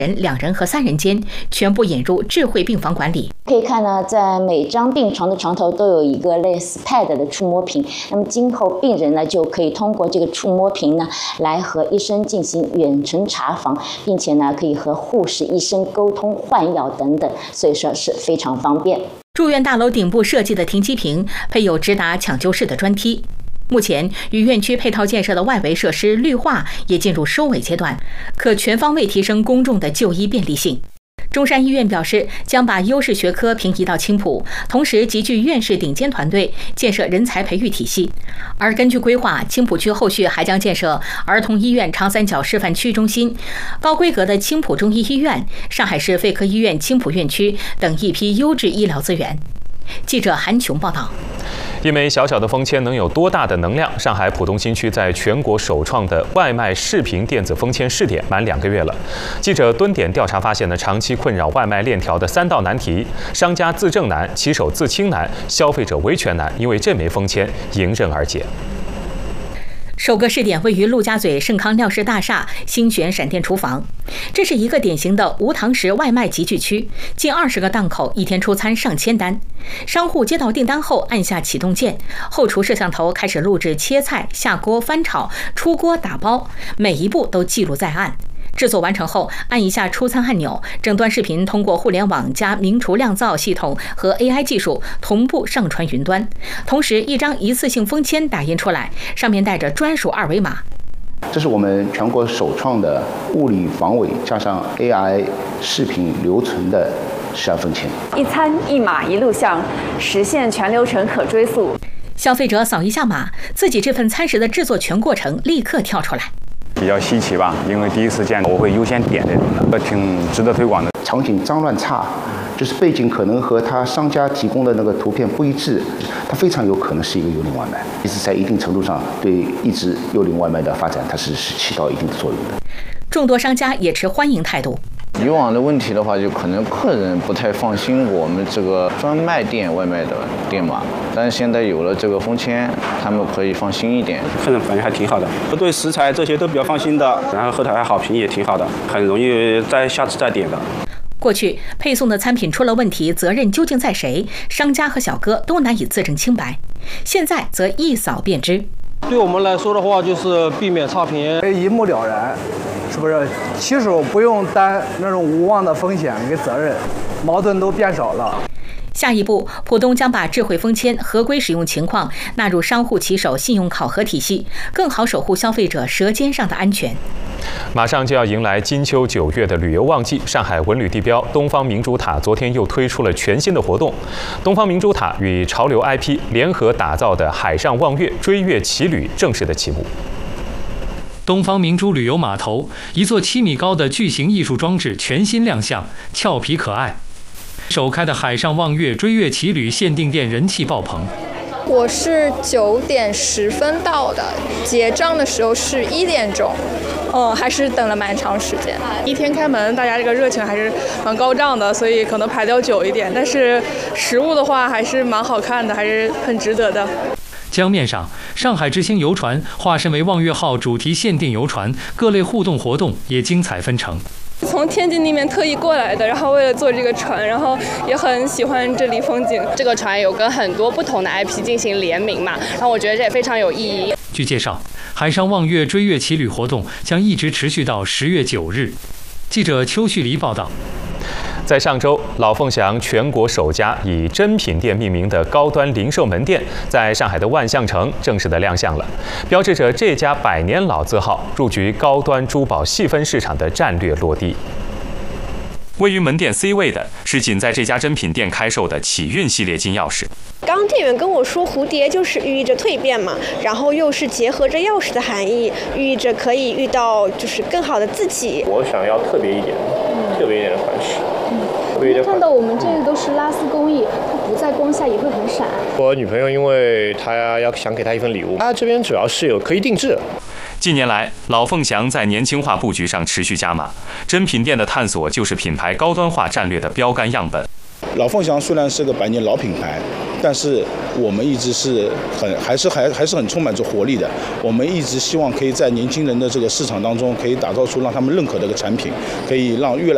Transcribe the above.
人、2人和3人间，全部引入智慧病房管理。 可以看呢，在每张病床的床头都有一个类似 Pad 的触摸屏，那么今后病人呢就可以通过这个触摸屏呢来和医生进行远程查房，并且呢可以和护士、医生沟通、换药等等，所以说是非常方便。 住院大楼顶部设计的停机坪配有直达抢救室的专梯。目前，与院区配套建设的外围设施绿化也进入收尾阶段，可全方位提升公众的就医便利性。中山医院表示，将把优势学科平移到青浦，同时集聚院士顶尖团队，建设人才培育体系。而根据规划，青浦区后续还将建设儿童医院长三角示范区中心、高规格的青浦中医医院、上海市肺科医院青浦院区等一批优质医疗资源。记者韩琼报道。 一枚小小的封签能有多大的能量？上海浦东新区在全国首创的外卖视频电子封签试点满2个月了。记者蹲点调查发现呢，长期困扰外卖链条的3道难题：商家自证难、骑手自清难、消费者维权难，因为这枚封签迎刃而解。 首个试点位于陆家嘴盛康料事大厦星选闪电厨房，这是一个典型的无堂食外卖集聚区，近20个档口，一天出餐上千单。商户接到订单后按下启动键，后厨摄像头开始录制切菜、下锅翻炒、出锅打包，每一步都记录在案。制作完成后，按一下出餐按钮，整段视频通过互联网加名厨酿造系统和 AI 技术同步上传云端。同时，一张一次性封签打印出来，上面带着专属2维码。 这是我们全国首创的物理防伪加上 AI 视频留存的食安封签， 一餐一码一录像，实现全流程可追溯。 消费者扫一下码，自己这份餐食的制作全过程立刻跳出来。 比较稀奇吧，因为第一次见，我会优先点这种的，挺值得推广的。 场景脏乱差，就是背景可能和他商家提供的那个图片不一致，它非常有可能是一个幽灵外卖。其实在一定程度上对抑制幽灵外卖的发展，它是起到一定的作用的。 众多商家也持欢迎态度。 以往的问题的话，就可能客人不太放心我们这个专卖店外卖的店嘛，但是现在有了这个封签，他们可以放心一点。 客人反应还挺好的，对食材这些都比较放心的，然后后台好评也挺好的，很容易下次再点的。 过去配送的餐品出了问题，责任究竟在谁？商家和小哥都难以自证清白。现在则一扫便知。 对我们来说的话，就是避免差评， 一目了然，是不是？骑手不用担那种无望的风险跟责任，矛盾都变少了。 下一步，浦东将把智慧封签合规使用情况纳入商户骑手信用考核体系，更好守护消费者舌尖上的安全。 马上就要迎来金秋9月的旅游旺季，上海文旅地标东方明珠塔昨天又推出了全新的活动。东方明珠塔与潮流 IP 联合打造的海上望月追月奇旅正式的启幕。 东方明珠旅游码头，一座7米高的巨型艺术装置全新亮相，俏皮可爱。首开的海上望月追月奇旅限定店人气爆棚。 我是9点10分到的，结账的时候是1点钟，还是等了蛮长时间。 一天开门，大家这个热情还是蛮高涨的，所以可能排的要久一点。但是食物的话还是蛮好看的，还是很值得的。 江面上，上海之星游船化身为望月号主题限定游船，各类互动活动也精彩纷呈。 从天津那边特意过来的，然后为了坐这个船，然后也很喜欢这里风景。 这个船有跟很多不同的 IP 进行联名嘛，然后我觉得这也非常有意义。 据介绍，海上望月追月奇旅活动将一直持续到10月9日。记者邱旭黎报道。 在上周，老凤祥全国首家以珍品店命名的高端零售门店，在上海的万象城正式的亮相了，标志着这家100年老字号入局高端珠宝细分市场的战略落地。位于门店 C 位的是仅在这家珍品店开售的启运系列金钥匙。 刚店员跟我说，蝴蝶就是寓意着蜕变嘛，然后又是结合着钥匙的含义，寓意着可以遇到就是更好的自己。 我想要特别一点的款式。 看到我们这个都是拉丝工艺，它不在光下也会很闪。 我女朋友因为她想给她一份礼物，她这边主要是有可以定制。 近年来，老凤祥在年轻化布局上持续加码，珍品店的探索就是品牌高端化战略的标杆样本。 老凤祥虽然是个100年老品牌，但是我们一直是还是很充满着活力的。我们一直希望可以在年轻人的这个市场当中，可以打造出让他们认可的一个产品，可以让越来